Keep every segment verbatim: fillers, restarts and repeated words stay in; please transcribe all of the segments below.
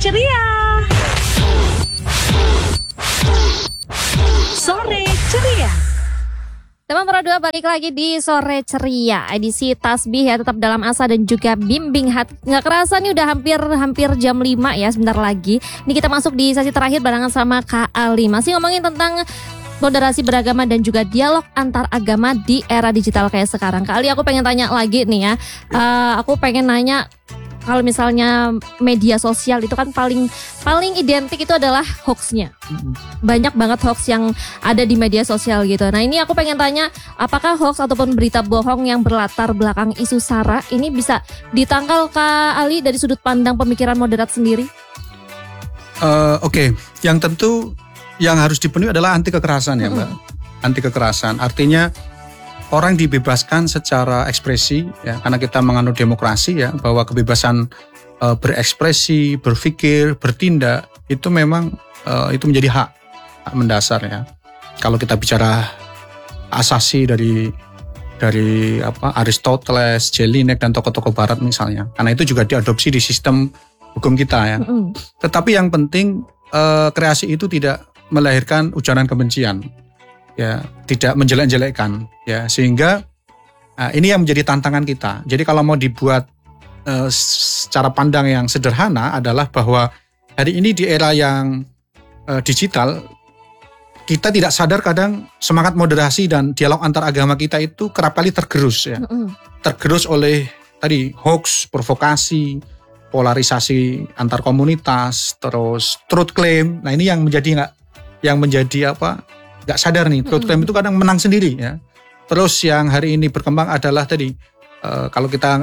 ceria. Sore ceria. Teman Pro dua balik lagi di Sore Ceria, edisi tasbih ya, tetap dalam asa dan juga bimbing hati. Nggak kerasa nih udah hampir hampir jam lima ya, sebentar lagi. Ini kita masuk di sesi terakhir barengan sama Kak Ali. Masih ngomongin tentang moderasi beragama dan juga dialog antar agama di era digital kayak sekarang. Kak Ali, aku pengen tanya lagi nih ya. Uh, aku pengen nanya, kalau misalnya media sosial itu kan paling paling identik itu adalah hoaxnya. Banyak banget hoax yang ada di media sosial gitu. Nah ini aku pengen tanya, apakah hoax ataupun berita bohong yang berlatar belakang isu sara ini bisa ditangkal Kak Ali dari sudut pandang pemikiran moderat sendiri? Uh, Oke, okay. Yang tentu yang harus dipenuhi adalah anti kekerasan ya Mbak. Mm-hmm. Anti kekerasan artinya orang dibebaskan secara ekspresi ya, karena kita menganut demokrasi ya, bahwa kebebasan e, berekspresi, berpikir, bertindak itu memang e, itu menjadi hak, hak mendasar ya. Kalau kita bicara asasi dari dari apa Aristoteles, Jelinek dan tokoh-tokoh barat misalnya, karena itu juga diadopsi di sistem hukum kita ya. Mm-hmm. Tetapi yang penting e, kreasi itu tidak melahirkan ujaran kebencian. Ya, tidak menjelek-jelekkan ya, sehingga uh, ini yang menjadi tantangan kita. Jadi kalau mau dibuat uh, secara pandang yang sederhana adalah bahwa hari ini di era yang uh, digital, kita tidak sadar kadang semangat moderasi dan dialog antar agama kita itu kerap kali tergerus ya. Mm-hmm. Tergerus oleh tadi hoax, provokasi, polarisasi antar komunitas, terus truth claim. Nah ini yang menjadi nggak yang menjadi apa? Gak sadar nih, truth claim itu kadang menang sendiri ya. Terus yang hari ini berkembang adalah tadi uh, kalau kita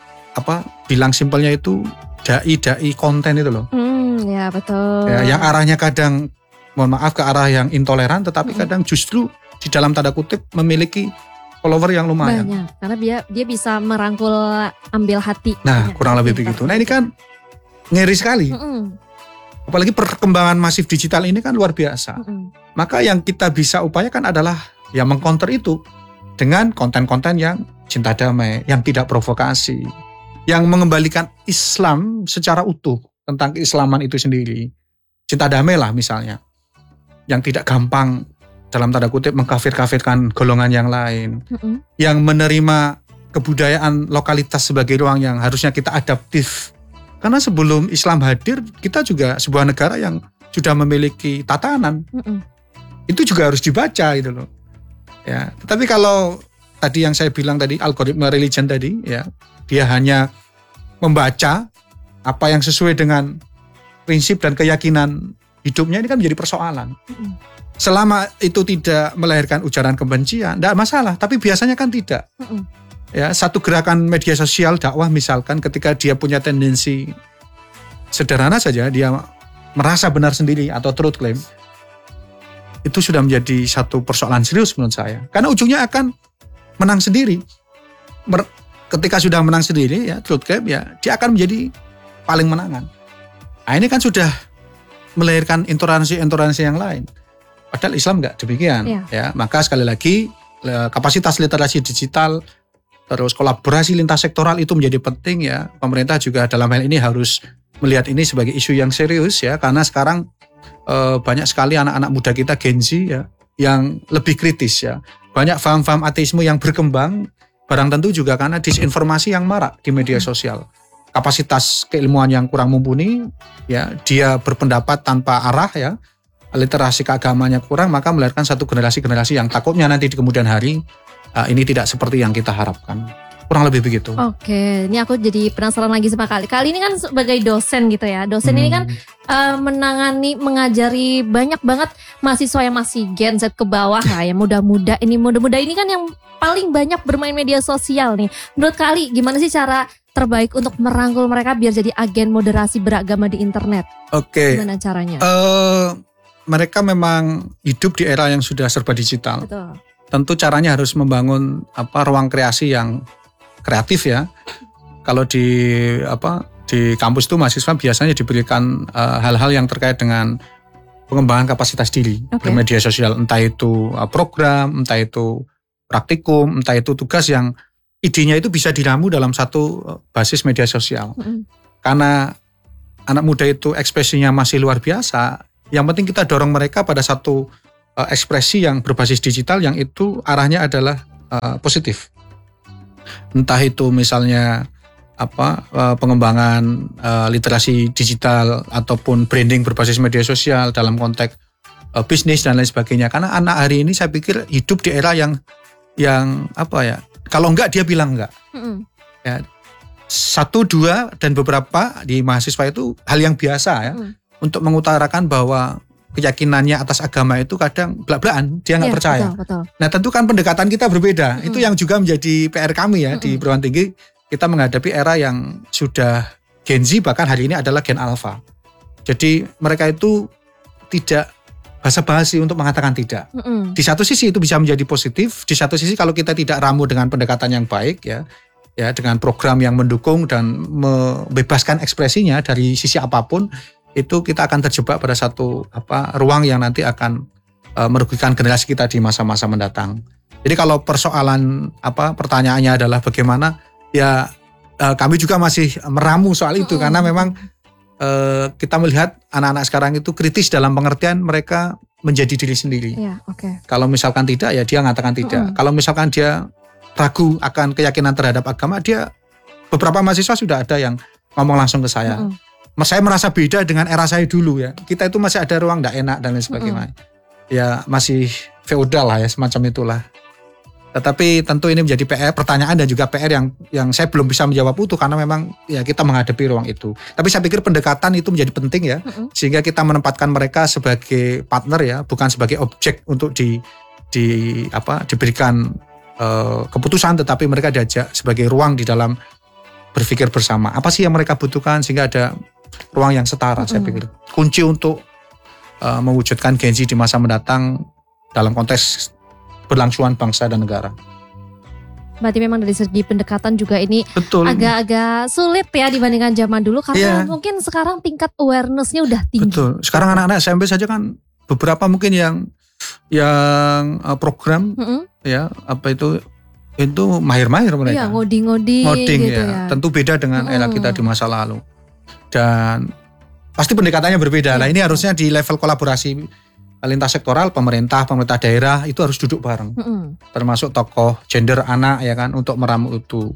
apa bilang simpelnya itu dai-dai konten itu loh. Hmm, ya betul. Ya, yang arahnya kadang mohon maaf ke arah yang intoleran, tetapi hmm. kadang justru di dalam tanda kutip memiliki follower yang lumayan. Banyak, karena dia dia bisa merangkul ambil hati. Nah, kurang lebih begitu. Nah ini kan ngeri sekali. Hmm. Apalagi perkembangan masif digital ini kan luar biasa. Mm-hmm. Maka yang kita bisa upayakan adalah ya mengcounter itu dengan konten-konten yang cinta damai, yang tidak provokasi, yang mengembalikan Islam secara utuh tentang keislaman itu sendiri. Cinta damai lah misalnya, yang tidak gampang dalam tanda kutip mengkafir-kafirkan golongan yang lain, mm-hmm. yang menerima kebudayaan lokalitas sebagai ruang yang harusnya kita adaptif. Karena sebelum Islam hadir, kita juga sebuah negara yang sudah memiliki tatanan. Mm-mm. Itu juga harus dibaca gitu loh. Ya, tetapi kalau tadi yang saya bilang tadi algoritma religion tadi, ya, dia hanya membaca apa yang sesuai dengan prinsip dan keyakinan hidupnya, ini kan menjadi persoalan. Mm-mm. Selama itu tidak melahirkan ujaran kebencian, tidak masalah. Tapi biasanya kan tidak. Mm-mm. Ya, satu gerakan media sosial dakwah misalkan ketika dia punya tendensi sederhana saja, dia merasa benar sendiri atau truth claim, itu sudah menjadi satu persoalan serius menurut saya. Karena ujungnya akan menang sendiri. Mer- ketika sudah menang sendiri ya truth claim ya, dia akan menjadi paling menangan. Nah ini kan sudah melahirkan intoleransi-intoleransi yang lain. Padahal Islam enggak demikian. Ya. Ya, maka sekali lagi kapasitas literasi digital, terus kolaborasi lintas sektoral itu menjadi penting ya. Pemerintah juga dalam hal ini harus melihat ini sebagai isu yang serius ya. Karena sekarang e, banyak sekali anak-anak muda kita Gen Z ya yang lebih kritis ya. Banyak faham-faham ateisme yang berkembang. Barang tentu juga karena disinformasi yang marak di media sosial. Kapasitas keilmuan yang kurang mumpuni ya. Dia berpendapat tanpa arah ya. Literasi keagamanya kurang, maka melahirkan satu generasi-generasi yang takutnya nanti di kemudian hari Uh, ini tidak seperti yang kita harapkan. Kurang lebih begitu. Oke, ini aku jadi penasaran lagi sama Kali. Kali ini kan sebagai dosen gitu ya. Dosen hmm. ini kan uh, menangani, mengajari banyak banget mahasiswa yang masih Gen Z ke bawah lah ya. Muda-muda ini, muda-muda ini kan yang paling banyak bermain media sosial nih. Menurut Kali, gimana sih cara terbaik untuk merangkul mereka biar jadi agen moderasi beragama di internet? Oke. Gimana caranya? Uh, mereka memang hidup di era yang sudah serba digital. Betul. Tentu caranya harus membangun apa ruang kreasi yang kreatif ya. Kalau di apa di kampus itu mahasiswa biasanya diberikan uh, hal-hal yang terkait dengan pengembangan kapasitas diri okay. bermedia sosial, entah itu uh, program, entah itu praktikum, entah itu tugas yang idenya itu bisa diramu dalam satu uh, basis media sosial. Mm-hmm. Karena anak muda itu ekspresinya masih luar biasa, yang penting kita dorong mereka pada satu uh, ekspresi yang berbasis digital yang itu arahnya adalah uh, positif. Entah itu misalnya apa uh, pengembangan uh, literasi digital ataupun branding berbasis media sosial dalam konteks uh, bisnis dan lain sebagainya. Karena anak hari ini saya pikir hidup di era yang yang apa ya? Kalau enggak dia bilang enggak. Mm-hmm. Ya, satu dua dan beberapa di mahasiswa itu hal yang biasa ya mm. untuk mengutarakan bahwa keyakinannya atas agama itu kadang belak-belakan, dia nggak yeah, percaya. Betul, betul. Nah tentu kan pendekatan kita berbeda. Mm. Itu yang juga menjadi P R kami ya mm-hmm. di perguruan tinggi. Kita menghadapi era yang sudah Gen Z, bahkan hari ini adalah Gen Alpha. Jadi mereka itu tidak basa-basi untuk mengatakan tidak. Mm-hmm. Di satu sisi itu bisa menjadi positif, di satu sisi kalau kita tidak ramu dengan pendekatan yang baik ya, ya dengan program yang mendukung dan membebaskan ekspresinya dari sisi apapun, itu kita akan terjebak pada satu apa ruang yang nanti akan uh, merugikan generasi kita di masa-masa mendatang. Jadi kalau persoalan apa pertanyaannya adalah bagaimana, ya uh, kami juga masih meramu soal itu mm-hmm. karena memang uh, kita melihat anak-anak sekarang itu kritis dalam pengertian mereka menjadi diri sendiri. Yeah, okay. Kalau misalkan tidak ya dia mengatakan tidak. Mm-hmm. Kalau misalkan dia ragu akan keyakinan terhadap agama, dia beberapa mahasiswa sudah ada yang ngomong langsung ke saya. Mm-hmm. Saya merasa beda dengan era saya dulu ya. Kita itu masih ada ruang tidak enak dan lain sebagainya. Mm-hmm. Ya masih feodal lah ya semacam itulah. Tetapi tentu ini menjadi P R, pertanyaan dan juga P R yang yang saya belum bisa menjawab utuh karena memang ya kita menghadapi ruang itu. Tapi saya pikir pendekatan itu menjadi penting ya, mm-hmm. sehingga kita menempatkan mereka sebagai partner ya, bukan sebagai objek untuk di di apa diberikan uh, keputusan, tetapi mereka diajak sebagai ruang di dalam berpikir bersama. Apa sih yang mereka butuhkan sehingga ada ruang yang setara. Mm-hmm. Saya pikir kunci untuk uh, mewujudkan Gen Z di masa mendatang dalam konteks berlangsungan bangsa dan negara. Berarti memang dari segi pendekatan juga ini Betul. agak-agak sulit ya dibandingkan zaman dulu karena yeah. mungkin sekarang tingkat awareness-nya udah tinggi. Betul. Sekarang anak-anak S M P saja kan beberapa mungkin yang yang uh, program mm-hmm. ya apa itu itu mahir-mahir mereka. Iya, ngoding-ngoding ngoding gitu ya. ya. Tentu beda dengan mm-hmm. era kita di masa lalu. Dan pasti pendekatannya berbeda. Yeah. Nah, ini harusnya di level kolaborasi lintas sektoral, pemerintah, pemerintah daerah itu harus duduk bareng, mm-hmm. termasuk tokoh gender anak ya kan untuk meramu itu.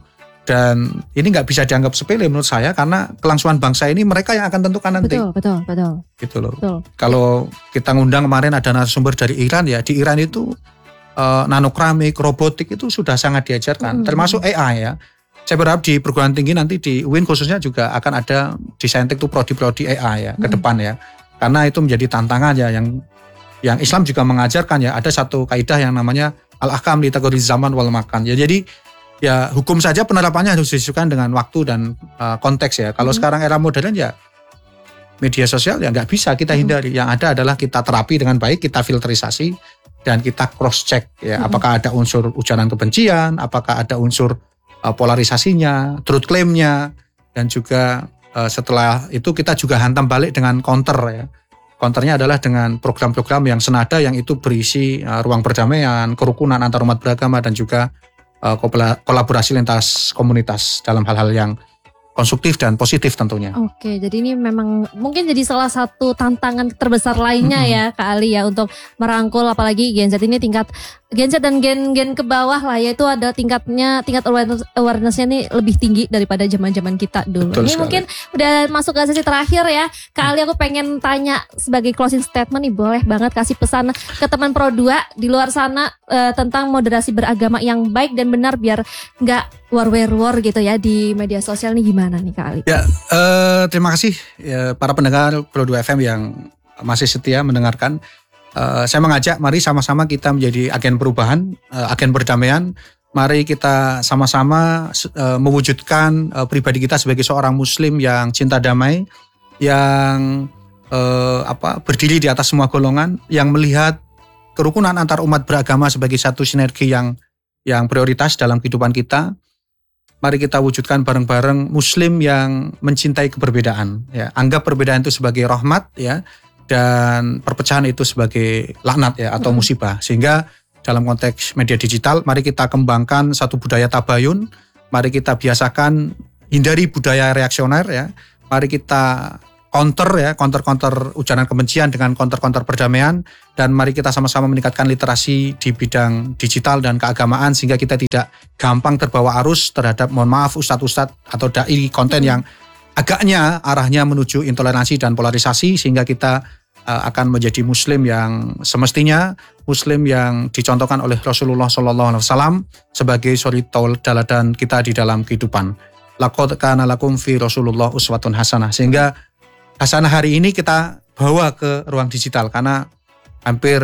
Dan ini nggak bisa dianggap sepele menurut saya karena kelangsungan bangsa ini mereka yang akan tentukan nanti. Betul, betul, betul. Gitu loh. Betul. Kalau kita ngundang kemarin ada narasumber dari Iran ya, di Iran itu uh, nanokramik, robotik itu sudah sangat diajarkan, mm-hmm. termasuk A I ya. Saya berharap di perguruan tinggi nanti di U I N khususnya juga akan ada disaintek tuh prodi-prodi A I ya mm-hmm. ke depan ya, karena itu menjadi tantangan ya yang Yang Islam juga mengajarkan ya, ada satu kaidah yang namanya al-ahkam li taqdir zaman wal makan. Ya jadi ya hukum saja penerapannya harus disesuaikan dengan waktu dan uh, konteks ya. Kalau hmm. sekarang era modern ya media sosial ya nggak bisa kita hindari. Hmm. Yang ada adalah kita terapi dengan baik, kita filterisasi dan kita cross check ya. Hmm. Apakah ada unsur ujaran kebencian, apakah ada unsur uh, polarisasinya, truth claim-nya, dan juga uh, setelah itu kita juga hantam balik dengan counter ya. Counternya adalah dengan program-program yang senada yang itu berisi uh, ruang perdamaian, kerukunan antar umat beragama dan juga uh, kolaborasi lintas komunitas dalam hal-hal yang konstruktif dan positif tentunya. Oke, jadi ini memang mungkin jadi salah satu tantangan terbesar lainnya mm-hmm. ya Kak Ali ya untuk merangkul apalagi Gen Z ini tingkat Gen Z dan gen-gen ke bawah lah ya, itu ada tingkatnya tingkat awareness, awareness-nya nih lebih tinggi daripada zaman-zaman kita dulu. Betul ini sekali. Mungkin udah masuk ke sesi terakhir ya. Kak Ali, aku pengen tanya sebagai closing statement nih, boleh banget kasih pesan ke teman Pro dua di luar sana uh, tentang moderasi beragama yang baik dan benar biar nggak war-war gitu ya di media sosial nih, gimana nih Kak Ali? Ya, uh, terima kasih ya, para pendengar Pro dua F M yang masih setia mendengarkan. Uh, saya mengajak, mari sama-sama kita menjadi agen perubahan, uh, agen perdamaian. Mari kita sama-sama uh, mewujudkan uh, pribadi kita sebagai seorang Muslim yang cinta damai, yang uh, apa berdiri di atas semua golongan, yang melihat kerukunan antar umat beragama sebagai satu sinergi yang yang prioritas dalam kehidupan kita. Mari kita wujudkan bareng-bareng Muslim yang mencintai keberbedaan. Ya, anggap perbedaan itu sebagai rahmat ya. Dan perpecahan itu sebagai laknat ya atau musibah. Sehingga dalam konteks media digital, mari kita kembangkan satu budaya tabayun, mari kita biasakan hindari budaya reaksioner ya. Mari kita counter ya, counter-counter ujaran kebencian dengan counter-counter perdamaian, dan mari kita sama-sama meningkatkan literasi di bidang digital dan keagamaan sehingga kita tidak gampang terbawa arus terhadap, mohon maaf, ustadz-ustadz atau dai konten yang agaknya arahnya menuju intoleransi dan polarisasi, sehingga kita uh, akan menjadi muslim yang semestinya, muslim yang dicontohkan oleh Rasulullah shallallahu alaihi wasallam sebagai suri tauladan kita di dalam kehidupan. Laqad kana lakum fi Rasulullah uswatun hasanah. Sehingga hasanah hari ini kita bawa ke ruang digital, karena hampir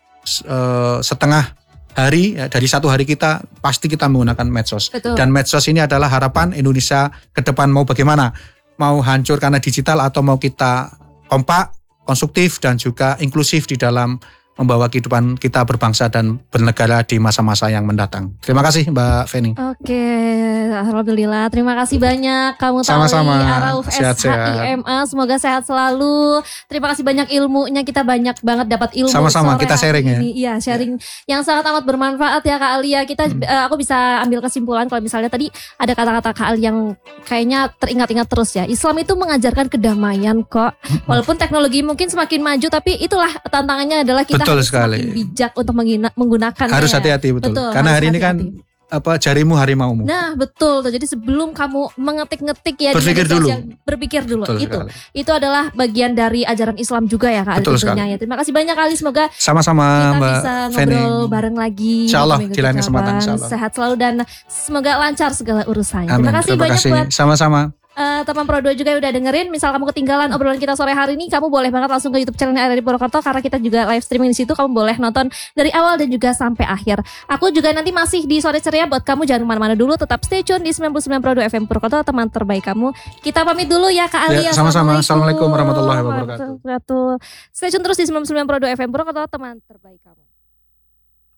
uh, setengah hari ya, dari satu hari kita pasti kita menggunakan medsos. Betul. Dan medsos ini adalah harapan Indonesia ke depan mau bagaimana, mau hancur karena digital atau mau kita kompak, konstruktif dan juga inklusif di dalam membawa kehidupan kita berbangsa dan bernegara di masa-masa yang mendatang. Terima kasih Mbak Feni. Oke, alhamdulillah. Terima kasih banyak kamu Sama-sama. Tali Arauf S H I M A. Semoga sehat selalu. Terima kasih banyak ilmunya, kita banyak banget dapat ilmu. Sama-sama, kita sharing ya. Iya, sharing ya. yang sangat amat bermanfaat ya Kak Alia. Kita hmm. uh, aku bisa ambil kesimpulan kalau misalnya tadi ada kata-kata Kak Ali yang kayaknya teringat-ingat terus ya. Islam itu mengajarkan kedamaian kok. Hmm. Walaupun teknologi mungkin semakin maju, tapi itulah tantangannya adalah kita betul harus sekali. semakin bijak untuk menggunakannya. Harus hati-hati betul. betul Karena hari hati-hati. ini kan apa jarimu harimaumu. Nah betul tuh. Jadi sebelum kamu mengetik-ngetik ya berpikir dulu. Yang, berpikir dulu. Betul itu sekali. Itu adalah bagian dari ajaran Islam juga ya Kak Ali tentunya ya. Terima kasih banyak kali. Semoga sama-sama kita Mbak bisa Feni. ngobrol bareng lagi. Insyaallah di lain kesempatan. Insyaallah. Sehat selalu dan semoga lancar segala urusannya. Amin. Terima kasih Terima banyak kasih. buat Sama-sama. Uh, teman Pro dua juga yang udah dengerin. Misal kamu ketinggalan obrolan kita sore hari ini, kamu boleh banget langsung ke YouTube channelnya Ada di Purwokerto, karena kita juga live streaming di situ. Kamu boleh nonton dari awal dan juga sampai akhir. Aku juga nanti masih di Sore Ceria. Buat kamu jangan kemana-mana dulu, tetap stay tune di sembilan puluh sembilan Pro dua F M Purwokerto, teman terbaik kamu. Kita pamit dulu ya Kak Ali. Ya, sama-sama. Assalamualaikum warahmatullahi wabarakatuh. Stay tune terus di sembilan puluh sembilan Pro dua F M Purwokerto, teman terbaik kamu.